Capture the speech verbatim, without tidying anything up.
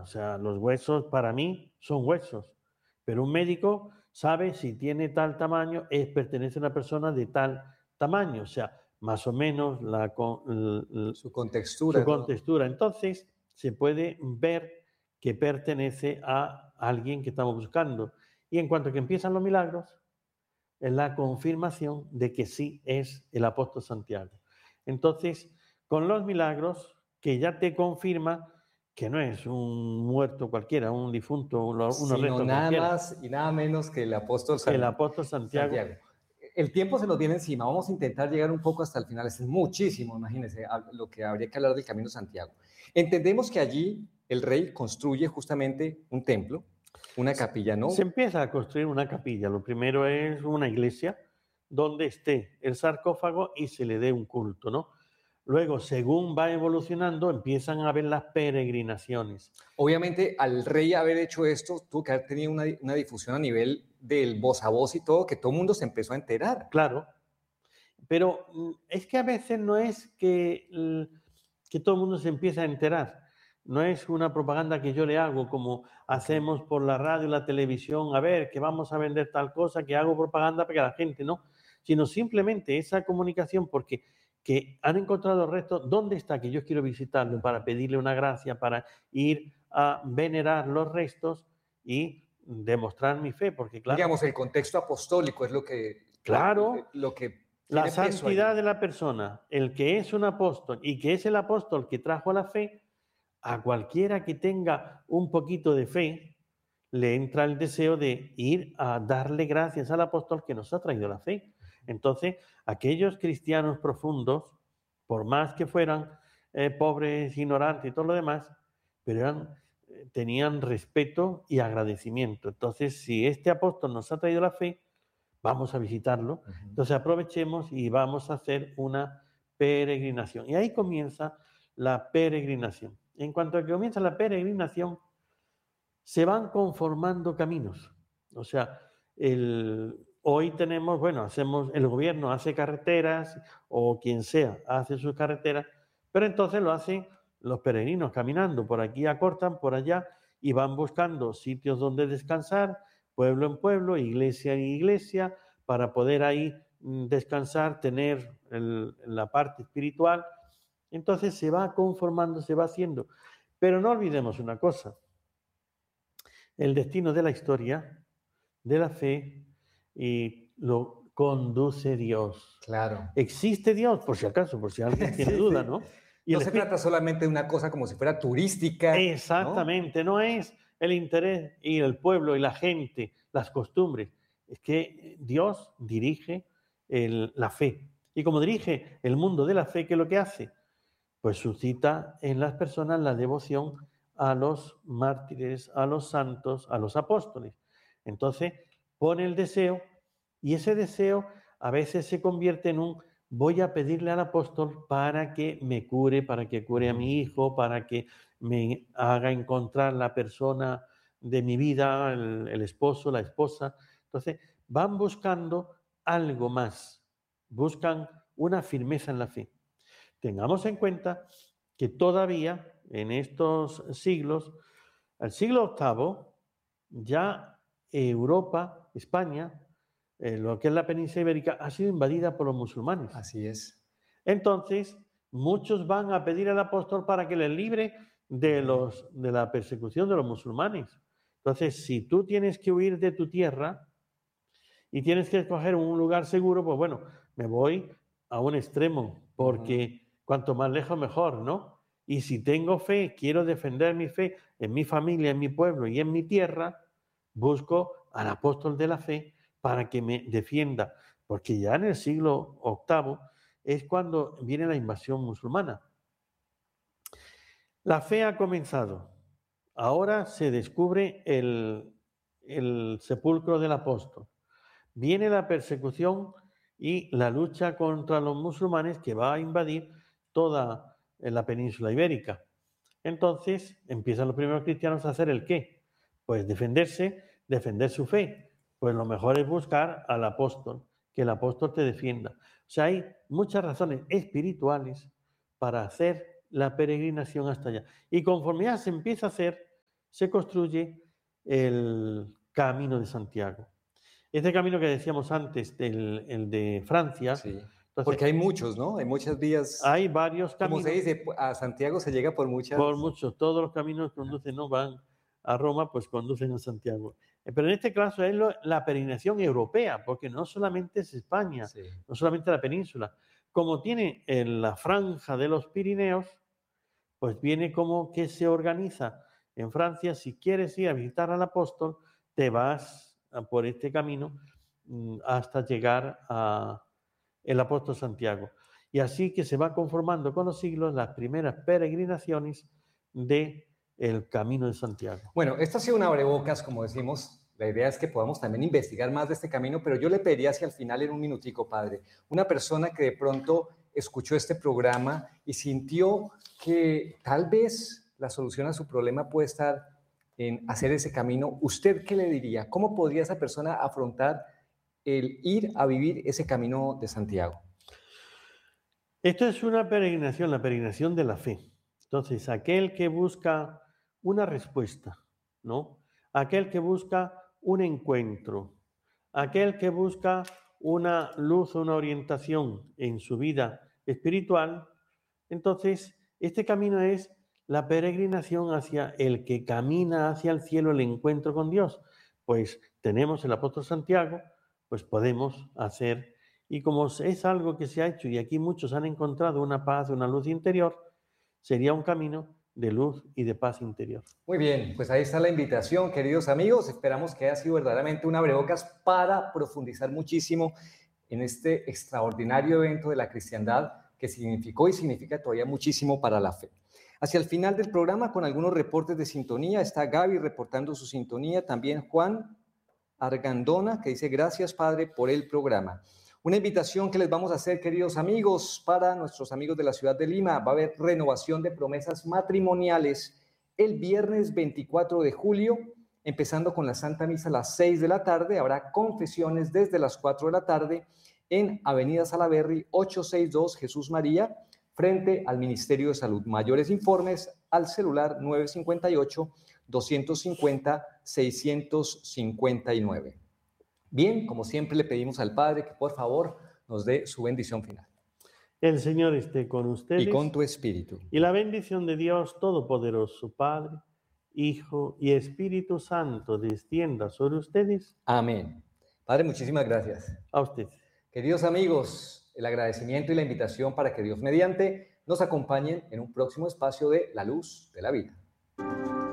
O sea, los huesos para mí son huesos, pero un médico sabe si tiene tal tamaño, es, pertenece a una persona de tal tamaño, o sea, más o menos la, la, su contextura. Su contextura. Entonces, se puede ver que pertenece a alguien que estamos buscando. Y en cuanto que empiezan los milagros, es la confirmación de que sí es el apóstol Santiago. Entonces, con los milagros, que ya te confirma que no es un muerto cualquiera, un difunto, unos Sino restos nada cualquiera. más y nada menos que el apóstol, San, el apóstol Santiago. Santiago. El tiempo se nos viene encima, vamos a intentar llegar un poco hasta el final, es muchísimo, imagínense, lo que habría que hablar del Camino de Santiago. Entendemos que allí el rey construye justamente un templo, una capilla, ¿no? Se empieza a construir una capilla. Lo primero es una iglesia donde esté el sarcófago y se le dé un culto, ¿no? Luego, según va evolucionando, empiezan a haber las peregrinaciones. Obviamente, al rey haber hecho esto, tuvo que haber tenido una, una difusión a nivel del voz a voz y todo, que todo el mundo se empezó a enterar. Claro, pero es que a veces no es que, que todo el mundo se empieza a enterar. No es una propaganda que yo le hago como hacemos por la radio y la televisión, a ver, que vamos a vender tal cosa, que hago propaganda para que la gente no, sino simplemente esa comunicación porque que han encontrado restos, ¿dónde está? Que yo quiero visitarlo para pedirle una gracia, para ir a venerar los restos y demostrar mi fe, porque claro... Digamos, el contexto apostólico es lo que... Claro, lo que la santidad de la persona, el que es un apóstol y que es el apóstol que trajo la fe, a cualquiera que tenga un poquito de fe, le entra el deseo de ir a darle gracias al apóstol que nos ha traído la fe. Entonces, aquellos cristianos profundos, por más que fueran eh, pobres, ignorantes y todo lo demás, pero eran, eh, tenían respeto y agradecimiento. Entonces, si este apóstol nos ha traído la fe, vamos a visitarlo. Uh-huh. Entonces, aprovechemos y vamos a hacer una peregrinación. Y ahí comienza la peregrinación. En cuanto a que comienza la peregrinación, se van conformando caminos. O sea, el, hoy tenemos, bueno, hacemos, el gobierno hace carreteras o quien sea hace sus carreteras, pero entonces lo hacen los peregrinos caminando. Por aquí acortan, por allá, y van buscando sitios donde descansar, pueblo en pueblo, iglesia en iglesia, para poder ahí descansar, tener el, la parte espiritual. Entonces se va conformando, se va haciendo. Pero no olvidemos una cosa. El destino de la historia, de la fe, y lo conduce Dios. Claro. Existe Dios, por si acaso, por si alguien tiene sí, duda, ¿no? Y no se espíritu... trata solamente de una cosa como si fuera turística. Exactamente, ¿no? no es el interés y el pueblo y la gente, las costumbres. Es que Dios dirige el, la fe. Y como dirige el mundo de la fe, ¿qué es lo que hace? Pues suscita en las personas la devoción a los mártires, a los santos, a los apóstoles. Entonces, pone el deseo y ese deseo a veces se convierte en un voy a pedirle al apóstol para que me cure, para que cure a mi hijo, para que me haga encontrar la persona de mi vida, el, el esposo, la esposa. Entonces, van buscando algo más, buscan una firmeza en la fe. Tengamos en cuenta que todavía en estos siglos, al siglo octavo, ya Europa, España, eh, lo que es la península ibérica, ha sido invadida por los musulmanes. Así es. Entonces, muchos van a pedir al apóstol para que les libre de, los, de la persecución de los musulmanes. Entonces, si tú tienes que huir de tu tierra y tienes que escoger un lugar seguro, pues bueno, me voy a un extremo, porque uh-huh. cuanto más lejos mejor, ¿no? Y si tengo fe, quiero defender mi fe en mi familia, en mi pueblo y en mi tierra, busco al apóstol de la fe para que me defienda, porque ya en el siglo octavo es cuando viene la invasión musulmana. La fe ha comenzado. Ahora se descubre el, el sepulcro del apóstol. Viene la persecución y la lucha contra los musulmanes que va a invadir toda la península ibérica. Entonces empiezan los primeros cristianos a hacer el qué? Pues defenderse, defender su fe. Pues lo mejor es buscar al apóstol, que el apóstol te defienda. O sea, hay muchas razones espirituales para hacer la peregrinación hasta allá. Y conforme ya se empieza a hacer, se construye el Camino de Santiago. Este camino que decíamos antes, del, el de Francia, Sí. entonces, Porque hay muchos, ¿no? Hay muchas vías. hay varios Como caminos. se dice, a Santiago se llega por muchas. Por muchos, todos los caminos conducen, no van a Roma, pues conducen a Santiago. Eh, Pero en este caso es lo- la peregrinación europea, porque no solamente es España, Sí. no solamente la península. Como tiene en la franja de los Pirineos, pues viene como que se organiza en Francia. Si quieres ir a visitar al apóstol, te vas a- por este camino mm, hasta llegar a el apóstol Santiago. Y así que se va conformando con los siglos las primeras peregrinaciones de el Camino de Santiago. Bueno, esto ha sido un abrebocas, como decimos. La idea es que podamos también investigar más de este camino, pero yo le pediría hacia el final, en un minutico, padre, una persona que de pronto escuchó este programa y sintió que tal vez la solución a su problema puede estar en hacer ese camino. ¿Usted qué le diría? ¿Cómo podría esa persona afrontar el ir a vivir ese camino de Santiago? Esto es una peregrinación, la peregrinación de la fe. Entonces, aquel que busca una respuesta, ¿no? Aquel que busca un encuentro, aquel que busca una luz, una orientación en su vida espiritual, entonces este camino es la peregrinación hacia el que camina hacia el cielo, el encuentro con Dios. Pues tenemos el apóstol Santiago, pues podemos hacer. Y como es algo que se ha hecho y aquí muchos han encontrado una paz, una luz interior, sería un camino de luz y de paz interior. Muy bien, pues ahí está la invitación, queridos amigos. Esperamos que haya sido verdaderamente un abrebocas para profundizar muchísimo en este extraordinario evento de la cristiandad que significó y significa todavía muchísimo para la fe. Hacia el final del programa, con algunos reportes de sintonía, está Gaby reportando su sintonía, también Juan Argandona, que dice gracias, Padre, por el programa. Una invitación que les vamos a hacer, queridos amigos, para nuestros amigos de la ciudad de Lima. Va a haber renovación de promesas matrimoniales el viernes veinticuatro de julio, empezando con la Santa Misa a las seis de la tarde. Habrá confesiones desde las cuatro de la tarde en Avenida Salaberry, ochocientos sesenta y dos Jesús María, frente al Ministerio de Salud. Mayores informes al celular nueve cinco ocho, dos cinco cero, seis cinco nueve. Bien, como siempre le pedimos al Padre que por favor nos dé su bendición final. El Señor esté con ustedes. Y con tu espíritu. Y la bendición de Dios Todopoderoso, Padre, Hijo y Espíritu Santo, descienda sobre ustedes. Amén. Padre, muchísimas gracias. A usted. Queridos amigos, el agradecimiento y la invitación para que Dios mediante nos acompañen en un próximo espacio de La Luz de la Vida.